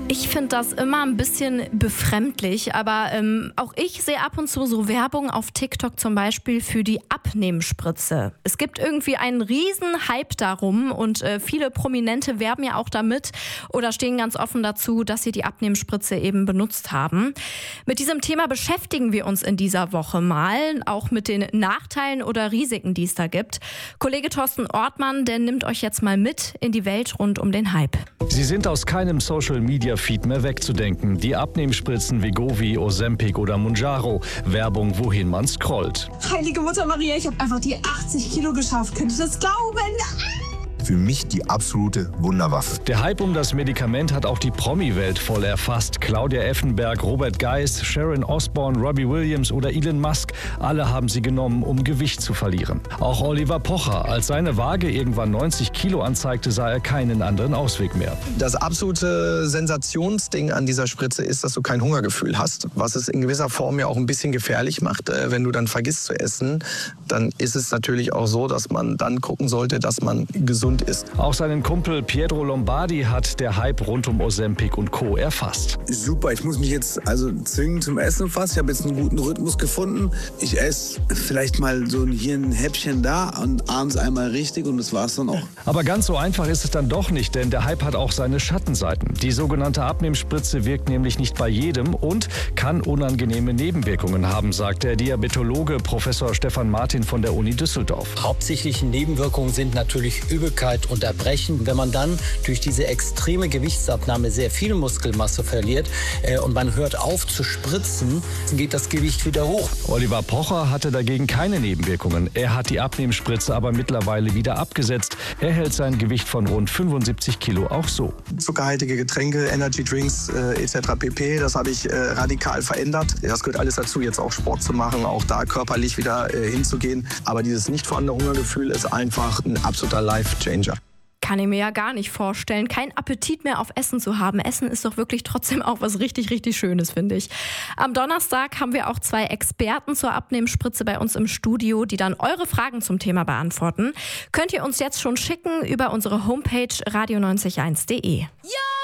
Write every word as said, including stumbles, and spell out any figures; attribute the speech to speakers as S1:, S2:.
S1: Ich finde das immer ein bisschen befremdlich, aber ähm, auch ich sehe ab und zu so Werbung auf TikTok zum Beispiel für die Abnehmspritze. Es gibt irgendwie einen riesen Hype darum und äh, viele Prominente werben ja auch damit oder stehen ganz offen dazu, dass sie die Abnehmspritze eben benutzt haben. Mit diesem Thema beschäftigen wir uns in dieser Woche mal, auch mit den Nachteilen oder Risiken, die es da gibt. Kollege Thorsten Ortmann, der nimmt euch jetzt mal mit in die Welt rund um den Hype.
S2: Sie sind aus keinem Social-Media-Feed mehr wegzudenken. Die Abnehmspritzen Wegovy, Ozempic oder Mounjaro. Werbung, wohin man scrollt.
S3: Heilige Mutter Maria, ich habe einfach die achtzig Kilo geschafft. Könnt ihr das glauben?
S4: Für mich die absolute Wunderwaffe.
S2: Der Hype um das Medikament hat auch die Promi-Welt voll erfasst. Claudia Effenberg, Robert Geis, Sharon Osbourne, Robbie Williams oder Elon Musk. Alle haben sie genommen, um Gewicht zu verlieren. Auch Oliver Pocher. Als seine Waage irgendwann neunzig Kilo anzeigte, sah er keinen anderen Ausweg mehr.
S5: Das absolute Sensationsding an dieser Spritze ist, dass du kein Hungergefühl hast. Was es in gewisser Form ja auch ein bisschen gefährlich macht. Wenn du dann vergisst zu essen, dann ist es natürlich auch so, dass man dann gucken sollte, dass man gesund ist.
S2: Auch seinen Kumpel Pietro Lombardi hat der Hype rund um Ozempic und Co. erfasst.
S6: Super, ich muss mich jetzt also zwingen zum Essen fast. Ich habe jetzt einen guten Rhythmus gefunden. Ich esse vielleicht mal so hier ein Häppchen da und abends einmal richtig und das war's dann auch.
S2: Aber ganz so einfach ist es dann doch nicht, denn der Hype hat auch seine Schattenseiten. Die sogenannte Abnehmspritze wirkt nämlich nicht bei jedem und kann unangenehme Nebenwirkungen haben, sagt der Diabetologe Professor Stefan Martin von der Uni Düsseldorf.
S7: Hauptsächliche Nebenwirkungen sind natürlich Übelkeit und Erbrechen. Wenn man dann durch diese extreme Gewichtsabnahme sehr viel Muskelmasse verliert äh, und man hört auf zu spritzen, geht das Gewicht wieder hoch.
S2: Oliver Pocher hatte dagegen keine Nebenwirkungen. Er hat die Abnehmspritze aber mittlerweile wieder abgesetzt. Er hält sein Gewicht von rund fünfundsiebzig Kilo auch so.
S5: Zuckerhaltige Getränke, Energy Drinks äh, et cetera pp. Das habe ich äh, radikal verändert. Das gehört alles dazu, jetzt auch Sport zu machen, auch da körperlich wieder äh, hinzugehen. Aber dieses nicht vorhandene Hungergefühl ist einfach ein absoluter Life-Changer.
S1: Kann ich mir ja gar nicht vorstellen, keinen Appetit mehr auf Essen zu haben. Essen ist doch wirklich trotzdem auch was richtig, richtig Schönes, finde ich. Am Donnerstag haben wir auch zwei Experten zur Abnehmspritze bei uns im Studio, die dann eure Fragen zum Thema beantworten. Könnt ihr uns jetzt schon schicken über unsere Homepage radio neunzig eins punkt de.
S8: Ja!